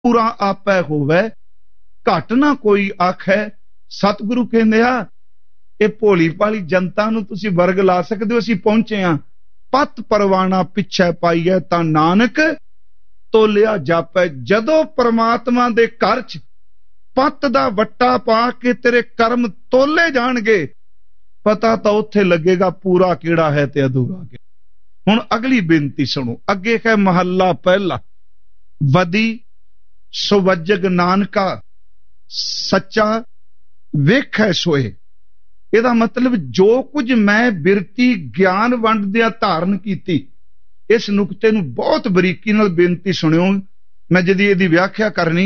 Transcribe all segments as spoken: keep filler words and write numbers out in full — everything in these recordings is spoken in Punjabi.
पूरा आपै होवै, घट ना कोई आखै। सतगुरु कहंदे आ ਇਹ ਭੋਲੀ ਭਾਲੀ ਜਨਤਾ ਨੂੰ ਤੁਸੀਂ ਵਰਗ ਲਾ ਸਕਦੇ ਹੋ, ਅਸੀਂ ਪਹੁੰਚੇ ਹਾਂ। ਪਤ ਪਰਵਾਣਾ ਪਿੱਛੇ ਪਾਈਐ ਤਾਂ ਨਾਨਕ ਤੋਲਿਆ ਜਾਪੈ। ਜਦੋਂ ਪ੍ਰਮਾਤਮਾ ਦੇ ਘਰ ਚ ਪੱਤ ਦਾ ਵੱਟਾ ਪਾ ਕੇ ਤੇਰੇ ਕਰਮ ਤੋਲੇ ਜਾਣਗੇ, ਪਤਾ ਤਾਂ ਉੱਥੇ ਲੱਗੇਗਾ ਪੂਰਾ ਕਿਹੜਾ ਹੈ ਤੇ ਅਧੂਰਾ ਕਿਹੜਾ। ਹੁਣ ਅਗਲੀ ਬੇਨਤੀ ਸੁਣੋ, ਅੱਗੇ ਹੈ ਮਹੱਲਾ ਪਹਿਲਾ। ਵਦੀ ਸੁਵਜਗ ਨਾਨਕਾ ਸੱਚਾ ਵੇਖੈ ਸੋਏ। ਇਹਦਾ ਮਤਲਬ ਜੋ ਕੁਝ ਮੈਂ ਬਿਰਤੀ ਗਿਆਨ ਵੰਡਦਿਆਂ ਧਾਰਨ ਕੀਤੀ। ਇਸ ਨੁਕਤੇ ਨੂੰ ਬਹੁਤ ਬਰੀਕੀ ਨਾਲ ਬੇਨਤੀ ਸੁਣਿਓ, ਮੈਂ ਜਦੀ ਇਹਦੀ ਵਿਆਖਿਆ ਕਰਨੀ।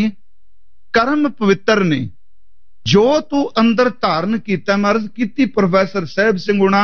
ਕਰਮ ਪਵਿੱਤਰ ਨੇ, ਜੋ ਤੂੰ ਅੰਦਰ ਧਾਰਨ ਕੀਤਾ। ਮੈਂ ਅਰਜ਼ ਕੀਤੀ ਪ੍ਰੋਫੈਸਰ ਸਾਹਿਬ ਸਿੰਘ ਹੁਣਾ,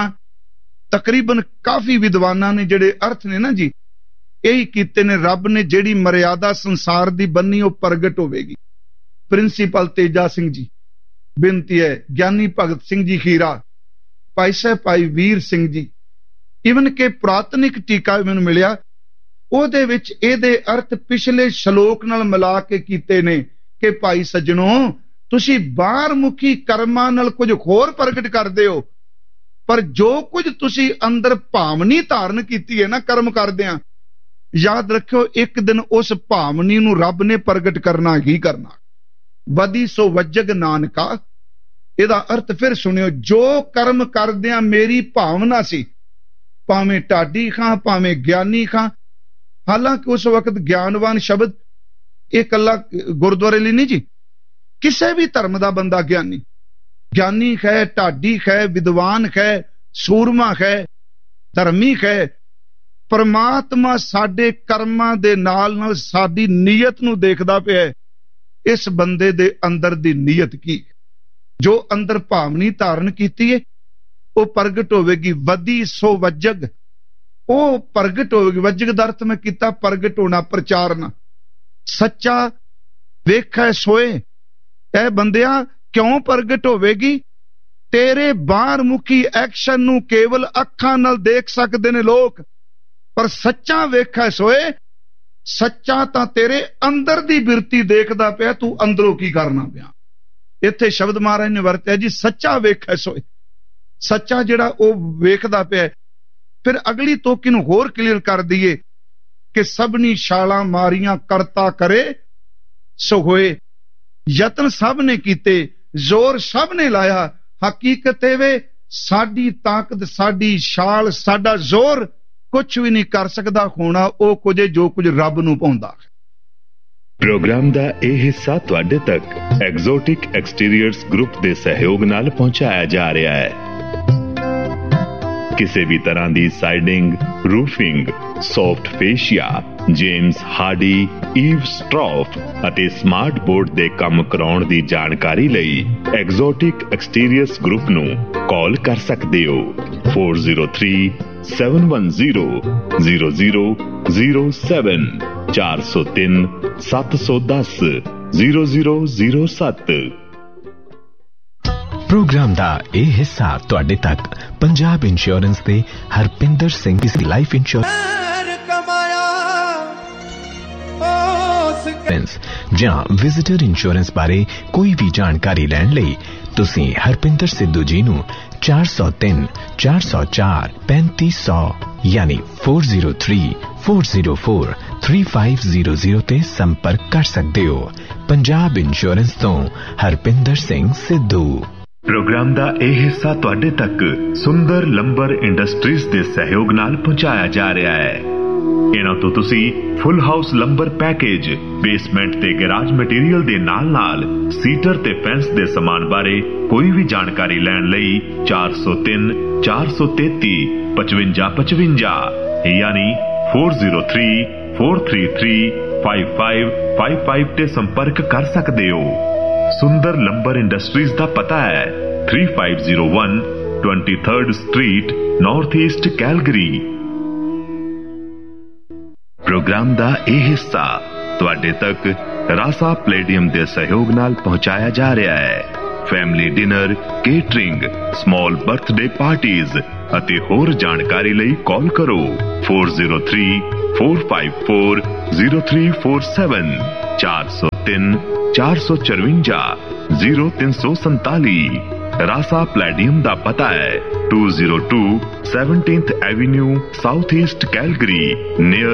ਤਕਰੀਬਨ ਕਾਫੀ ਵਿਦਵਾਨਾਂ ਨੇ ਜਿਹੜੇ ਅਰਥ ਨੇ ਨਾ ਜੀ, ਇਹੀ ਕੀਤੇ ਨੇ। ਰੱਬ ਨੇ ਜਿਹੜੀ ਮਰਿਆਦਾ ਸੰਸਾਰ ਦੀ ਬੰਨੀ ਉਹ ਪ੍ਰਗਟ ਹੋਵੇਗੀ। ਪ੍ਰਿੰਸੀਪਲ ਤੇਜਾ ਸਿੰਘ ਜੀ ਬੇਨਤੀ ਹੈ, ਗਿਆਨੀ ਭਗਤ ਸਿੰਘ ਜੀ ਖੀਰਾ, ਭਾਈ ਸਾਹਿਬ ਭਾਈ ਵੀਰ ਸਿੰਘ ਜੀ, ਇਵਨ ਕਿ ਪੁਰਾਤਨਿਕ ਟੀਕਾ ਮੈਨੂੰ ਮਿਲਿਆ, ਉਹਦੇ ਵਿੱਚ ਇਹਦੇ ਅਰਥ ਪਿਛਲੇ ਸ਼ਲੋਕ ਨਾਲ ਮਿਲਾ ਕੇ ਕੀਤੇ ਨੇ ਕਿ ਭਾਈ ਸੱਜਣੋ, ਤੁਸੀਂ ਬਾਹਰ ਮੁਖੀ ਕਰਮਾਂ ਨਾਲ ਕੁਝ ਹੋਰ ਪ੍ਰਗਟ ਕਰਦੇ ਹੋ, ਪਰ ਜੋ ਕੁਝ ਤੁਸੀਂ ਅੰਦਰ ਭਾਵਨੀ ਧਾਰਨ ਕੀਤੀ ਹੈ ਨਾ ਕਰਮ ਕਰਦਿਆਂ, ਯਾਦ ਰੱਖਿਓ ਇੱਕ ਦਿਨ ਉਸ ਭਾਵਨੀ ਨੂੰ ਰੱਬ ਨੇ ਪ੍ਰਗਟ ਕਰਨਾ ਹੀ ਕਰਨਾ। ਵਦੀ ਸੋ ਵਜਗ ਨਾਨਕਾ, ਇਹਦਾ ਅਰਥ ਫਿਰ ਸੁਣਿਓ। ਜੋ ਕਰਮ ਕਰਦਿਆਂ ਮੇਰੀ ਭਾਵਨਾ ਸੀ, ਭਾਵੇਂ ਢਾਡੀ ਖਾਂ ਭਾਵੇਂ ਗਿਆਨੀ ਖਾਂ, ਹਾਲਾਂਕਿ ਉਸ ਵਕਤ ਗਿਆਨਵਾਨ ਸ਼ਬਦ ਇਹ ਇਕੱਲਾ ਗੁਰਦੁਆਰੇ ਲਈ ਨਹੀਂ ਜੀ, ਕਿਸੇ ਵੀ ਧਰਮ ਦਾ ਬੰਦਾ ਗਿਆਨੀ ਗਿਆਨੀ ਹੈ, ਢਾਡੀ ਹੈ, ਵਿਦਵਾਨ ਹੈ, ਸੂਰਮਾ ਹੈ, ਧਰਮੀ ਹੈ। ਪਰਮਾਤਮਾ ਸਾਡੇ ਕਰਮਾਂ ਦੇ ਨਾਲ ਨਾਲ ਸਾਡੀ ਨੀਅਤ ਨੂੰ ਦੇਖਦਾ ਪਿਆ। ਇਸ ਬੰਦੇ ਦੇ ਅੰਦਰ ਦੀ ਨੀਅਤ ਕੀ, ਜੋ ਅੰਦਰ ਭਾਵਨੀ ਧਾਰਨ ਕੀਤੀ ਹੈ ਉਹ ਪ੍ਰਗਟ ਹੋਵੇਗੀ। ਵਦੀ ਸੋ ਵਜਗ, ਉਹ ਪ੍ਰਗਟ ਹੋਵੇਗੀ। ਵਜਗ ਦਾ ਅਰਥ ਮੈਂ ਕੀਤਾ ਪ੍ਰਗਟ ਹੋਣਾ, ਪ੍ਰਚਾਰਨਾ। ਸੱਚਾ ਵੇਖੈ ਸੋਏ, ਇਹ ਬੰਦਿਆ ਕਿਉਂ ਪ੍ਰਗਟ ਹੋਵੇਗੀ? ਤੇਰੇ ਬਾਹਰ ਮੁਖੀ ਐਕਸ਼ਨ ਨੂੰ ਕੇਵਲ ਅੱਖਾਂ ਨਾਲ ਦੇਖ ਸਕਦੇ ਨੇ ਲੋਕ, ਪਰ ਸੱਚਾ ਵੇਖੈ ਸੋਏ, ਸੱਚਾ ਤਾਂ ਤੇਰੇ ਅੰਦਰ ਦੀ ਬਿਰਤੀ ਦੇਖਦਾ ਪਿਆ, ਤੂੰ ਅੰਦਰੋਂ ਕੀ ਕਰਨਾ ਪਿਆ। ਇੱਥੇ ਸ਼ਬਦ ਮਹਾਰਾਜ ਨੇ ਵਰਤਿਆ ਜੀ, ਸੱਚਾ ਵੇਖੈ ਸੋਏ। ਸੱਚਾ ਜਿਹੜਾ ਉਹ ਵੇਖਦਾ ਪਿਆ। ਫਿਰ ਅਗਲੀ ਤੋਕੀ ਨੂੰ ਹੋਰ ਕਲੀਅਰ ਕਰ ਦਈਏ ਕਿ ਸਭਨੀ ਛਾਲਾਂ ਮਾਰੀਆਂ ਕਰਤਾ ਕਰੇ ਸੋ ਹੋਏ। ਯਤਨ ਸਭ ਨੇ ਕੀਤੇ, ਜ਼ੋਰ ਸਭ ਨੇ ਲਾਇਆ। ਹਕੀਕਤ ਇਹ ਵੇ ਸਾਡੀ ਤਾਕਤ, ਸਾਡੀ ਛਾਲ, ਸਾਡਾ ਜ਼ੋਰ ਕੁਛ ਵੀ ਨਹੀਂ ਕਰ ਸਕਦਾ। ਹੋਣਾ ਉਹ ਕੁਝ ਜੋ ਕੁਝ ਰੱਬ ਨੂੰ ਪਾਉਂਦਾ। ਪ੍ਰੋਗਰਾਮ ਦਾ ਇਹ ਹਿੱਸਾ ਤੁਹਾਡੇ ਤੱਕ ਐਗਜ਼ੋਟਿਕ ਐਕਸਟੀਰੀਅਰਸ ਗਰੁੱਪ ਦੇ ਸਹਿਯੋਗ ਨਾਲ ਪਹੁੰਚਾਇਆ ਜਾ ਰਿਹਾ ਹੈ। ਕਿਸੇ ਵੀ ਤਰ੍ਹਾਂ ਦੀ siding, roofing, soft ਫੇਸ਼ੀਆ, James Hardy, Eve ਸਟਰੌਫ ਅਤੇ ਸਮਾਰਟ ਬੋਰਡ ਦੇ ਕੰਮ ਕਰਾਉਣ ਦੀ ਜਾਣਕਾਰੀ ਲਈ ਐਗਜ਼ੋਟਿਕ ਐਕਸਟੀਰੀਅਰਸ ਗਰੁੱਪ ਨੂੰ ਕਾਲ ਕਰ ਸਕਦੇ ਹੋ four zero three seven one zero zero zero zero seven ਚਾਰ ਸੌ ਤਿੰਨ ਸੱਤ ਸੌ ਦਸ ਜ਼ੀਰੋ ਜ਼ੀਰੋ ਜ਼ੀਰੋ ਸੱਤ। ਪ੍ਰੋਗਰਾਮ ਦਾ ਇਹ ਹਿੱਸਾ ਤੁਹਾਡੇ ਤੱਕ ਪੰਜਾਬ ਇੰਸ਼ੋਰੈਂਸ ਦੇ ਹਰਪਿੰਦਰ ਸਿੰਘ ਦੀ ਲਾਈਫ ਇੰਸ਼ੋਰੈਂਸ ਜਾਂ ਵਿਜ਼ਿਟਰ ਇੰਸ਼ੋਰੈਂਸ ਬਾਰੇ ਕੋਈ ਵੀ ਜਾਣਕਾਰੀ ਲੈਣ ਲਈ ਤੁਸੀਂ ਹਰਪਿੰਦਰ ਸਿੱਧੂ ਜੀ ਨੂੰ ਚਾਰ ਸੌ ਤਿੰਨ ਚਾਰ ਸੌ ਚਾਰ ਪੈਂਤੀ ਸੌ ਯਾਨੀ four zero three four zero four three five zero zero ਤੇ ਸੰਪਰਕ ਕਰ ਸਕਦੇ ਹੋ। ਪੰਜਾਬ ਇੰਸ਼ੋਰੈਂਸ ਤੋਂ ਹਰਪਿੰਦਰ ਸਿੰਘ ਸਿੱਧੂ। ਪ੍ਰੋਗਰਾਮ ਦਾ ਇਹ ਹਿੱਸਾ ਤੁਹਾਡੇ ਤੱਕ ਸੁੰਦਰ ਲੰਬਰ ਇੰਡਸਟਰੀਜ਼ ਦੇ ਸਹਿਯੋਗ ਨਾਲ ਪਹੁੰਚਾਇਆ ਜਾ ਰਿਹਾ ਹੈ। ਇਹਨਾਂ ਤੋਂ ਤੁਸੀਂ ਫੁੱਲ ਹਾਊਸ ਲੰਬਰ ਪੈਕੇਜ, ਬੇਸਮੈਂਟ ਤੇ ਗੈਰਾਜ ਮਟੀਰੀਅਲ ਦੇ ਨਾਲ ਨਾਲ ਸੀਟਰ ਤੇ ਫੈਂਸ ਦੇ ਸਮਾਨ ਬਾਰੇ ਕੋਈ ਵੀ ਜਾਣਕਾਰੀ ਲੈਣ ਲਈ ਚਾਰ ਸੌ ਤਿੰਨ ਚਾਰ ਸੌ ਤੇਤੀ ਪਚਵੰਜਾ ਪਚਵੰਜਾ ਯਾਨੀ four zero three four three three five five five five ਤੇ ਸੰਪਰਕ ਕਰ ਸਕਦੇ ਹੋ। ਸੁੰਦਰ ਲੰਬਰ ਇੰਡਸਟਰੀਜ਼ ਦਾ ਪਤਾ ਹੈ three five zero one twenty-third street, north East, Calgary. Programme ਦਾ ਇਹ ਹਿੱਸਾ ਤੁਹਾਡੇ ਤੱਕ ਰਾਸਾ ਪਲੇਡੀਅਮ ਦੇ ਸਹਿਯੋਗ ਨਾਲ ਪਹੁੰਚਾਇਆ ਜਾ ਰਿਹਾ ਹੈ। Family dinner, catering, small birthday parties ਅਤੇ ਹੋਰ ਜਾਣਕਾਰੀ ਲਈ ਕਾਲ ਕਰੋ four zero three four five four zero three four seven चार सौ तीन चार सौ चरवंजा जीरो तीन सौ संताली। रासा प्लैटियम दा पता है to zero to seventeenth Avenue south east Calgary near